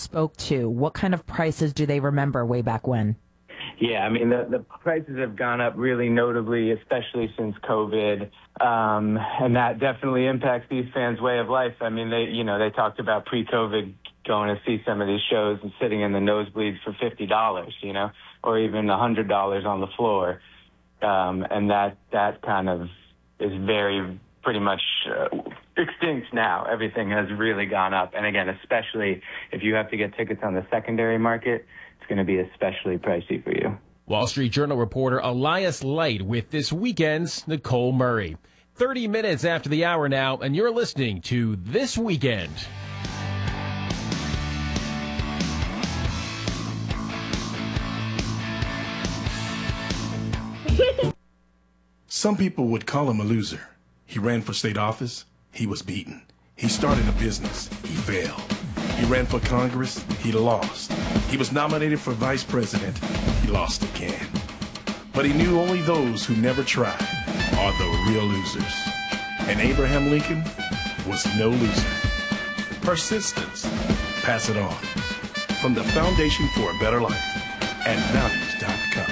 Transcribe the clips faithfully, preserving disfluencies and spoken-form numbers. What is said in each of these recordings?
spoke to, what kind of prices do they remember way back when? Yeah, I mean, the, the prices have gone up really notably, especially since COVID, um, and that definitely impacts these fans' way of life. I mean, they, you know, they talked about pre-COVID going to see some of these shows and sitting in the nosebleeds for fifty dollars, you know, or even one hundred dollars on the floor, um, and that that kind of is very pretty much uh, extinct now. Everything has really gone up, and again, especially if you have to get tickets on the secondary market, it's going to be especially pricey for you. Wall Street Journal reporter Elias Light with this weekend's Nicole Murray. thirty minutes after the hour now, and you're listening to This Weekend. Some people would call him a loser. He ran for state office. He was beaten. He started a business. He failed. He ran for Congress. He lost. He was nominated for vice president. He lost again. But he knew only those who never try are the real losers. And Abraham Lincoln was no loser. Persistence. Pass it on. From the Foundation for a Better Life at values dot com.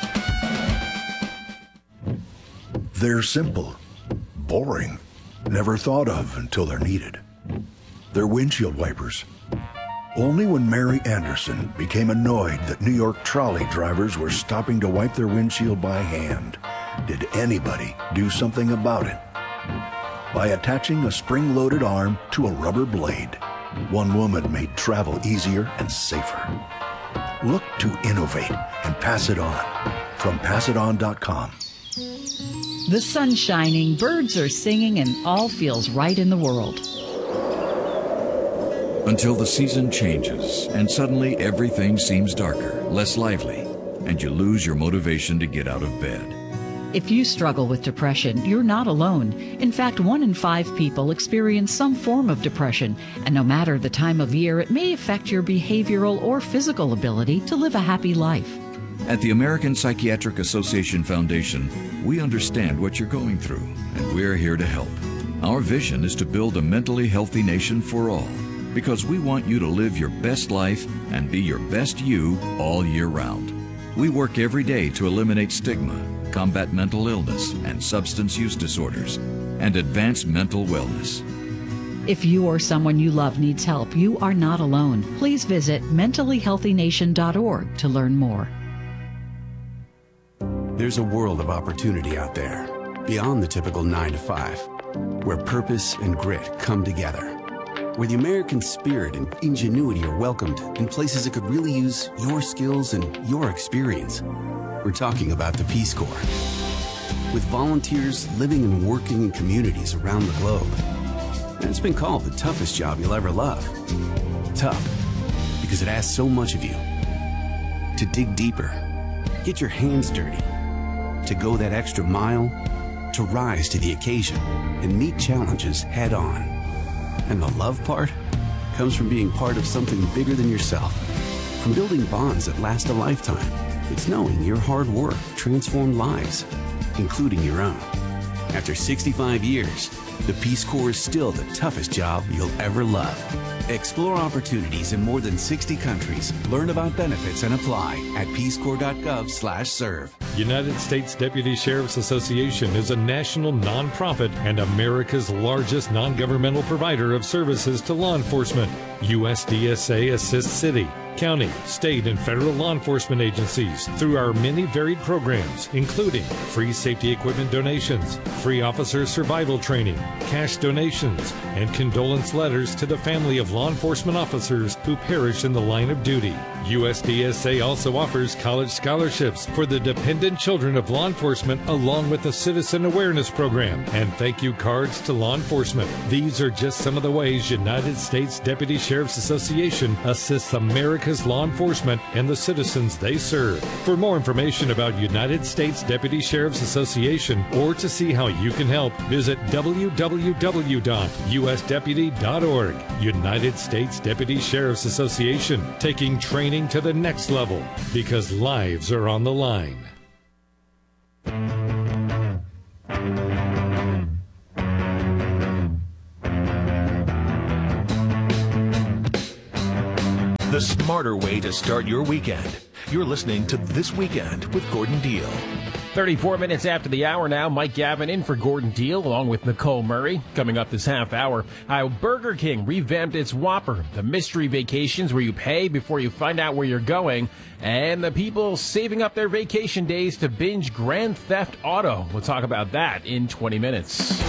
They're simple, boring, never thought of until they're needed. They're windshield wipers. Only when Mary Anderson became annoyed that New York trolley drivers were stopping to wipe their windshield by hand did anybody do something about it. By attaching a spring-loaded arm to a rubber blade, one woman made travel easier and safer. Look to innovate and pass it on from pass it on dot com. The sun's shining, birds are singing, and all feels right in the world. Until the season changes, and suddenly everything seems darker, less lively, and you lose your motivation to get out of bed. If you struggle with depression, you're not alone. In fact, one in five people experience some form of depression, and no matter the time of year, it may affect your behavioral or physical ability to live a happy life. At the American Psychiatric Association Foundation, we understand what you're going through, and we're here to help. Our vision is to build a mentally healthy nation for all, because we want you to live your best life and be your best you all year round. We work every day to eliminate stigma, combat mental illness and substance use disorders, and advance mental wellness. If you or someone you love needs help, you are not alone. Please visit mentally healthy nation dot org to learn more. There's a world of opportunity out there, beyond the typical nine to five, where purpose and grit come together, where the American spirit and ingenuity are welcomed in places that could really use your skills and your experience. We're talking about the Peace Corps. With volunteers living and working in communities around the globe. And it's been called the toughest job you'll ever love. Tough, because it asks so much of you. To dig deeper, get your hands dirty, to go that extra mile, to rise to the occasion and meet challenges head on. And the love part comes from being part of something bigger than yourself, from building bonds that last a lifetime. It's knowing your hard work transformed lives, including your own. After sixty-five years, the Peace Corps is still the toughest job you'll ever love. Explore opportunities in more than sixty countries. Learn about benefits and apply at peace corps dot gov slash serve. United States Deputy Sheriff's Association is a national nonprofit and America's largest non-governmental provider of services to law enforcement. U S D S A assists city, county, state, and federal law enforcement agencies through our many varied programs, including free safety equipment donations, free officer survival training, cash donations, and condolence letters to the family of law enforcement officers who perished in the line of duty. U S D S A also offers college scholarships for the dependent children of law enforcement, along with a citizen awareness program and thank you cards to law enforcement. These are just some of the ways United States Deputy Sheriff's Association assists America's law enforcement and the citizens they serve. For more information about United States Deputy Sheriff's Association or to see how you can help, visit w w w dot u s deputy dot org. United States Deputy Sheriff's Association, taking training to the next level because lives are on the line. the smarter way to start your weekend. You're listening to This Weekend with Gordon Deal. thirty-four minutes after the hour now, Mike Gavin in for Gordon Deal along with Nicole Murray. Coming up this half hour, how Burger King revamped its Whopper, the mystery vacations where you pay before you find out where you're going, and the people saving up their vacation days to binge Grand Theft Auto. We'll talk about that in twenty minutes.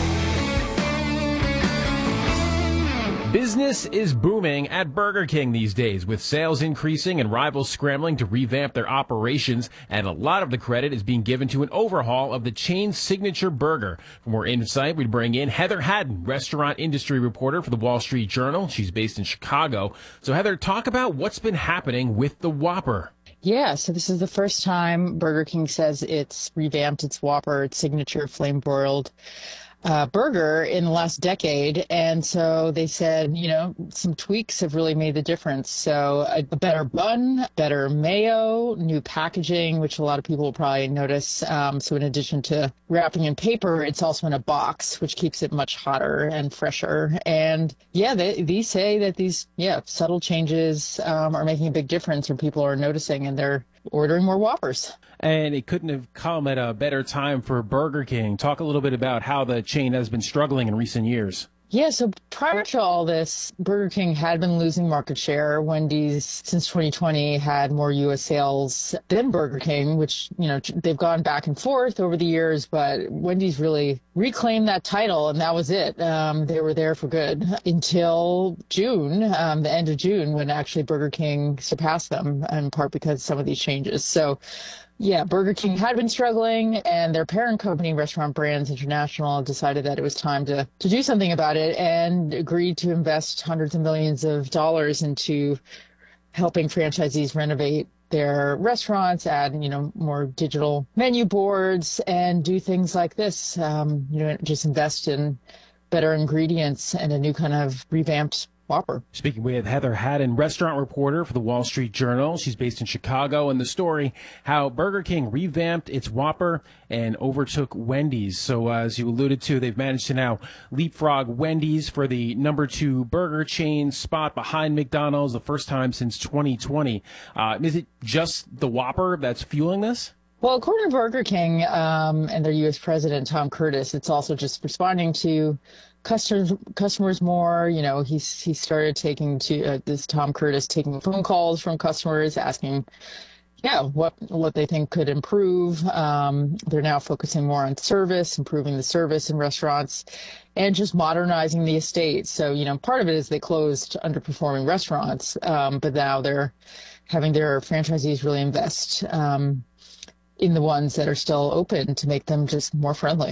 Business is booming at Burger King these days, with sales increasing and rivals scrambling to revamp their operations, and a lot of the credit is being given to an overhaul of the chain's signature burger. For more insight, we bring in Heather Haddon, restaurant industry reporter for the Wall Street Journal. She's based in Chicago. So Heather, talk about what's been happening with the Whopper. Yeah, so this is the first time Burger King says it's revamped its Whopper, its signature flame-broiled Uh, burger in the last decade. And so they said, you know, some tweaks have really made the difference. So a, a better bun, better mayo, new packaging, which a lot of people will probably notice. Um, so in addition to wrapping in paper, it's also in a box, which keeps it much hotter and fresher. And yeah, they, these say that these, yeah, subtle changes um, are making a big difference, or people are noticing and they're ordering more Whoppers. And it couldn't have come at a better time for Burger King. Talk a little bit about how the chain has been struggling in recent years. Yeah, so prior to all this, Burger King had been losing market share. Wendy's, since twenty twenty, had more U S sales than Burger King, which, you know, they've gone back and forth over the years, but Wendy's really reclaimed that title, and that was it. Um, they were there for good until June, um, the end of June, when actually Burger King surpassed them, in part because of some of these changes. So yeah, Burger King had been struggling, and their parent company, Restaurant Brands International, decided that it was time to, to do something about it and agreed to invest hundreds of millions of dollars into helping franchisees renovate their restaurants, add, you know, more digital menu boards, and do things like this. Um, you know, just invest in better ingredients and a new kind of revamped Whopper. Speaking with Heather Haddon, restaurant reporter for the Wall Street Journal. She's based in Chicago, and the story, how Burger King revamped its Whopper and overtook Wendy's. So uh, as you alluded to, they've managed to now leapfrog Wendy's for the number two burger chain spot behind McDonald's, the first time since twenty twenty. Uh, is it just the Whopper that's fueling this? Well, according to Burger King um, and their U S president, Tom Curtis, it's also just responding to customers customers more. You know, he's he started taking to uh, this Tom Curtis taking phone calls from customers, asking, yeah, what what they think could improve. Um, they're now focusing more on service, improving the service in restaurants, and just modernizing the estate. So, you know, part of it is they closed underperforming restaurants, um, but now they're having their franchisees really invest um, in the ones that are still open to make them just more friendly.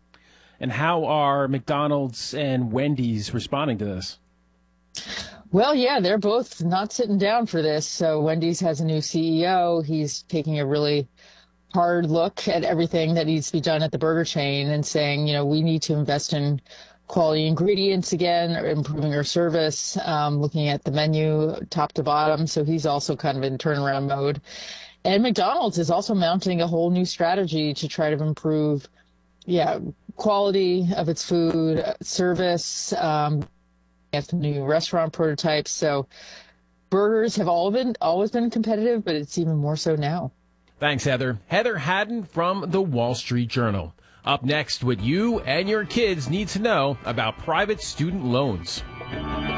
And how are McDonald's and Wendy's responding to this? Well, yeah, they're both not sitting down for this. So Wendy's has a new C E O. He's taking a really hard look at everything that needs to be done at the burger chain and saying, you know, we need to invest in quality ingredients again, improving our service, um, looking at the menu top to bottom. So he's also kind of in turnaround mode. And McDonald's is also mounting a whole new strategy to try to improve, yeah, quality of its food, service, um, and new restaurant prototypes. So burgers have all been always been competitive, but it's even more so now. Thanks, Heather. Heather Haddon from the Wall Street Journal. Up next, what you and your kids need to know about private student loans.